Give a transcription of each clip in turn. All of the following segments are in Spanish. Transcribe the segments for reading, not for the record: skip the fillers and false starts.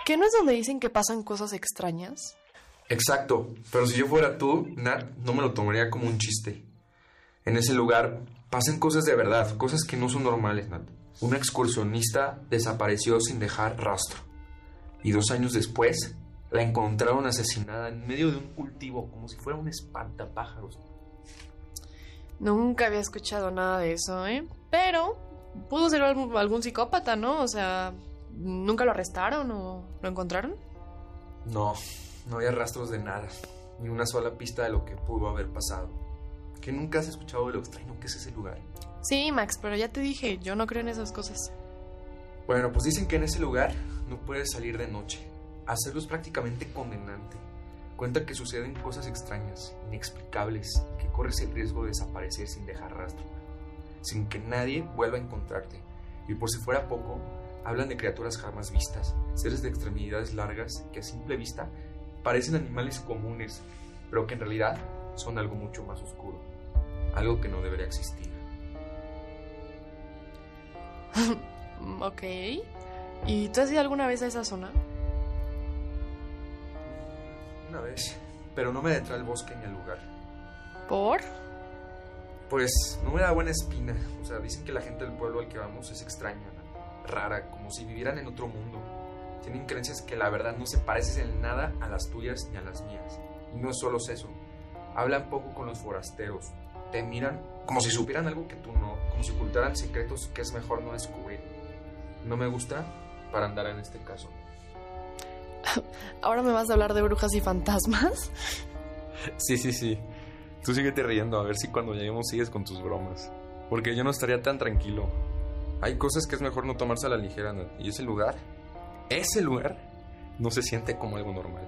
¿Qué no es donde dicen que pasan cosas extrañas? Exacto, pero si yo fuera tú, Nat, no me lo tomaría como un chiste. En ese lugar pasan cosas de verdad, cosas que no son normales, Nat. Una excursionista desapareció sin dejar rastro. Y 2 años después, la encontraron asesinada en medio de un cultivo, como si fuera un espantapájaros. Nunca había escuchado nada de eso, ¿eh? Pero pudo ser algún psicópata, ¿no? O sea, ¿nunca lo arrestaron o lo encontraron? No había rastros de nada, ni una sola pista de lo que pudo haber pasado. ¿Que nunca has escuchado de lo extraño que es ese lugar? Sí, Max, pero ya te dije, yo no creo en esas cosas. Bueno, pues dicen que en ese lugar no puedes salir de noche. Hacerlo es prácticamente condenante. Cuenta que suceden cosas extrañas, inexplicables, que corres el riesgo de desaparecer sin dejar rastro, sin que nadie vuelva a encontrarte. Y por si fuera poco, hablan de criaturas jamás vistas, seres de extremidades largas que a simple vista parecen animales comunes, pero que en realidad son algo mucho más oscuro, algo que no debería existir. Ok. ¿Y tú has ido alguna vez a esa zona? Una vez, pero no me adentré al bosque ni al lugar. ¿Por? Pues no me da buena espina. O sea, dicen que la gente del pueblo al que vamos es extraña, rara, como si vivieran en otro mundo. Tienen creencias que la verdad no se parecen en nada a las tuyas ni a las mías. Y no es solo eso. Hablan poco con los forasteros. Te miran como si supieran algo que tú no, como si ocultaran secretos que es mejor no descubrir. No me gusta para andar en este caso. ¿Ahora me vas a hablar de brujas y fantasmas? Sí. Tú síguete riendo, a ver si cuando lleguemos sigues con tus bromas. Porque yo no estaría tan tranquilo. Hay cosas que es mejor no tomarse a la ligera, ¿no? Y ese lugar no se siente como algo normal.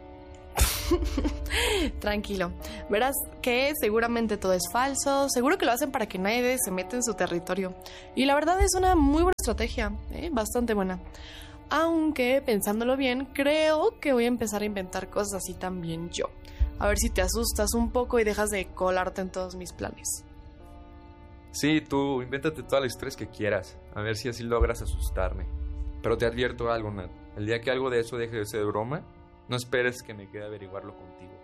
Tranquilo, verás que seguramente todo es falso. Seguro que lo hacen para que nadie se meta en su territorio. Y la verdad es una muy buena estrategia, bastante buena. Aunque, pensándolo bien, creo que voy a empezar a inventar cosas así también yo. A ver si te asustas un poco y dejas de colarte en todos mis planes. Sí, tú, invéntate todas las historias que quieras. A ver si así logras asustarme. Pero te advierto algo, Nat. El día que algo de eso deje de ser broma, no esperes que me quede averiguarlo contigo.